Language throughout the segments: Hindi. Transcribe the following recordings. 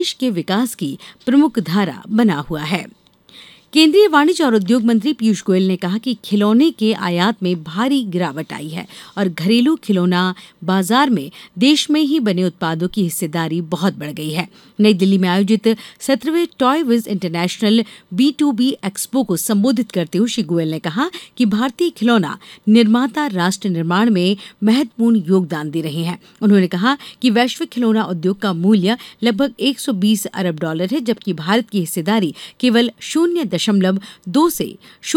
देश के विकास की प्रमुख धारा बना हुआ है। केंद्रीय वाणिज्य और उद्योग मंत्री पीयूष गोयल ने कहा कि खिलौने के आयात में भारी गिरावट आई है और घरेलू खिलौना बाजार में देश में ही बने उत्पादों की हिस्सेदारी बहुत बढ़ गई है। नई दिल्ली में आयोजित 17वें toy Vij international B2B expo को संबोधित करते हुए श्री गोयल ने कहा कि भारतीय खिलौना निर्माता राष्ट्र निर्माण में महत्वपूर्ण योगदान दे रहे हैं। उन्होंने कहा कि वैश्विक खिलौना उद्योग का मूल्य लगभग $120 अरब है, जबकि भारत की हिस्सेदारी केवल 0.2 से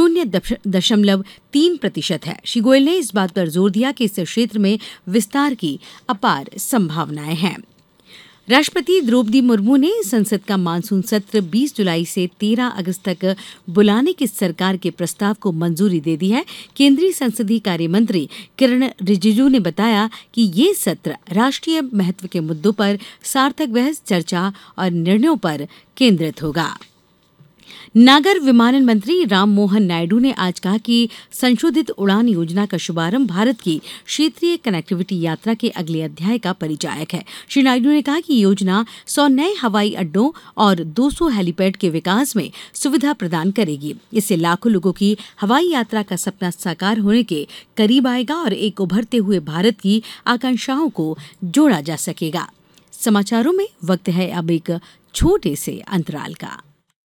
0.3% है। श्री गोयल ने इस बात पर जोर दिया कि इस क्षेत्र में विस्तार की अपार संभावनाएं हैं। राष्ट्रपति द्रौपदी मुर्मू ने संसद का मानसून सत्र 20 जुलाई से 13 अगस्त तक बुलाने के सरकार के प्रस्ताव को मंजूरी दे दी है। केंद्रीय संसदीय कार्य मंत्री किरण रिजिजू ने बताया कि ये सत्र राष्ट्रीय महत्व के मुद्दों पर सार्थक बहस, चर्चा और निर्णयों पर केंद्रित होगा। नागर विमानन मंत्री राममोहन नायडू ने आज कहा कि संशोधित उड़ान योजना का शुभारंभ भारत की क्षेत्रीय कनेक्टिविटी यात्रा के अगले अध्याय का परिचायक है। श्री नायडू ने कहा कि योजना 100 नए हवाई अड्डों और 200 हेलीपैड के विकास में सुविधा प्रदान करेगी। इससे लाखों लोगों की हवाई यात्रा का सपना साकार होने के करीब आएगा और एक उभरते हुए भारत की आकांक्षाओं को जोड़ा जा सकेगा। समाचारों में वक्त है अब एक छोटे से अंतराल का।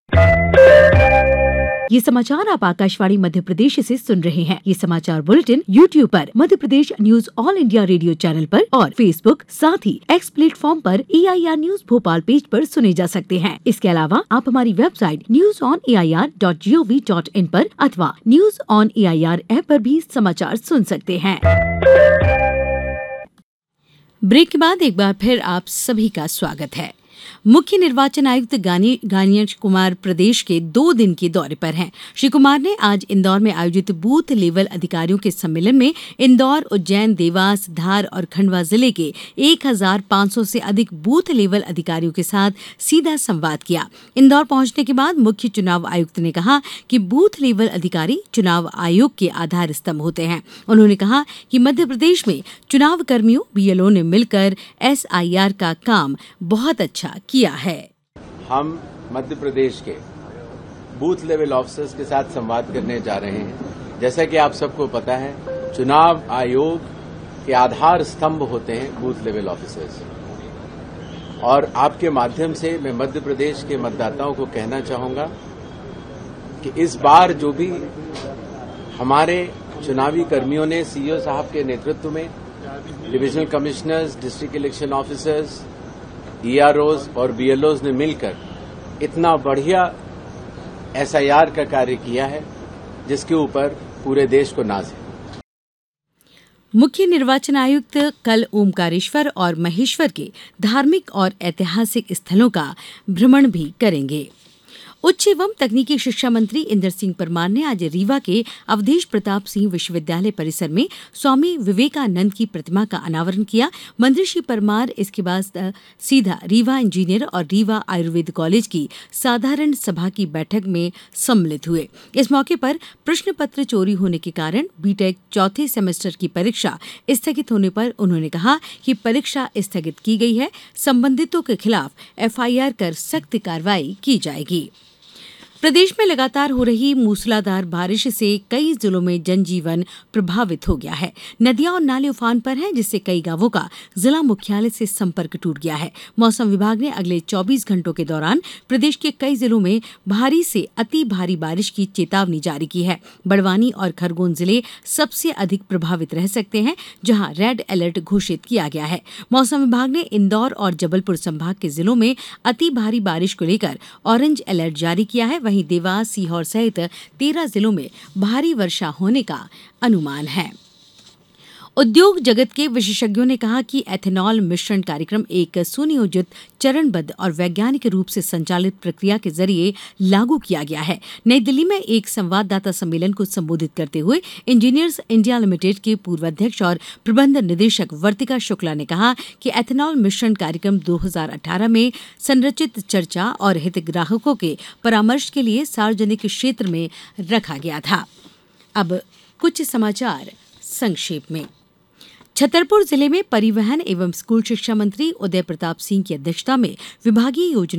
ये समाचार आप आकाशवाणी मध्य प्रदेश से सुन रहे हैं। ये समाचार बुलेटिन YouTube पर Madhya Pradesh news all India radio channel पर और Facebook साथ ही X प्लेटफॉर्म पर AIR न्यूज भोपाल पेज पर सुने जा सकते हैं। इसके अलावा आप हमारी वेबसाइट newsonair.gov.in पर अथवा न्यूज ऑन AIR ऐप पर भी समाचार सुन सकते हैं। ब्रेक के बाद एक बार फिर आप सभी का स्वागत है। मुख्य निर्वाचन आयुक्त गानियश कुमार प्रदेश के 2 दिन के दौरे पर हैं। श्री कुमार ने आज इंदौर में आयोजित बूथ लेवल अधिकारियों के सम्मेलन में इंदौर, उज्जैन, देवास, धार और खंडवा जिले के 1500 से अधिक बूथ लेवल अधिकारियों के साथ सीधा संवाद किया। इंदौर पहुंचने के बाद मुख्य चुनाव आयुक्त ने कहा कि बूथ लेवल अधिकारी चुनाव आयोग के आधार स्तंभ होते हैं। उन्होंने कहा कि मध्य प्रदेश में चुनाव कर्मियों BLO ने मिलकर SIR का काम बहुत अच्छा किया है। हम मध्य प्रदेश के बूथ लेवल ऑफिसर्स के साथ संवाद करने जा रहे हैं। जैसा कि आप सबको पता है, चुनाव आयोग के आधार स्तंभ होते हैं बूथ लेवल ऑफिसर्स, और आपके माध्यम से मैं मध्य प्रदेश के मतदाताओं को कहना चाहूंगा कि इस बार जो भी हमारे चुनावी कर्मियों ने CEO साहब के नेतृत्व में divisional commissioners, district election officers, EROs और BLOs ने मिलकर इतना बढ़िया SIR का कार्य किया है, जिसके ऊपर पूरे देश को नाज है। मुख्य निर्वाचन आयुक्त कल ओमकारेश्वर और महेश्वर के धार्मिक और ऐतिहासिक स्थलों का भ्रमण भी करेंगे। उच्च एवं तकनीकी शिक्षा मंत्री इंदर सिंह परमार ने आज रीवा के अवधेश प्रताप सिंह विश्वविद्यालय परिसर में स्वामी विवेकानंद की प्रतिमा का अनावरण किया। मंत्री श्री परमार इसके बाद सीधा रीवा इंजीनियर और रीवा आयुर्वेद कॉलेज की साधारण सभा की बैठक में सम्मिलित हुए। इस मौके पर प्रश्न पत्र चोरी होने के कारण बीटेक चौथे सेमेस्टर की परीक्षा स्थगित होने पर उन्होंने कहा कि परीक्षा स्थगित की गई है, संबंधितों के खिलाफ FIR कर सख्त कार्रवाई की जाएगी। प्रदेश में लगातार हो रही मूसलाधार बारिश से कई जिलों में जनजीवन प्रभावित हो गया है। नदियां और नाले उफान पर हैं, जिससे कई गांवों का जिला मुख्यालय से संपर्क टूट गया है। मौसम विभाग ने अगले 24 घंटों के दौरान प्रदेश के कई जिलों में भारी से अति भारी बारिश की चेतावनी जारी की है। बड़वानी और खरगोन जिले सबसे अधिक प्रभावित रह सकते हैं, जहां रेड अलर्ट घोषित किया गया है। मौसम विभाग ने इंदौर और जबलपुर संभाग के जिलों में अति भारी बारिश को लेकर ऑरेंज अलर्ट जारी किया है। वहीं देवास, सीहोर सहित 13 जिलों में भारी वर्षा होने का अनुमान है। उद्योग जगत के विशेषज्ञों ने कहा कि एथेनॉल मिश्रण कार्यक्रम एक सुनियोजित, चरणबद्ध और वैज्ञानिक रूप से संचालित प्रक्रिया के जरिए लागू किया गया है। नई दिल्ली में एक संवाददाता सम्मेलन को संबोधित करते हुए इंजीनियर्स इंडिया लिमिटेड के पूर्व अध्यक्ष और प्रबंध निदेशक वर्तिका शुक्ला ने कहा कि एथेनॉल मिश्रण कार्यक्रम 2018 में संरचित चर्चा और हितग्राहकों के परामर्श के लिए सार्वजनिक क्षेत्र में रखा गया था। अब कुछ समाचार संक्षेप में। छतरपुर जिले में परिवहन एवं स्कूल शिक्षा मंत्री उदय प्रताप सिंह की अध्यक्षता में विभागीय योजना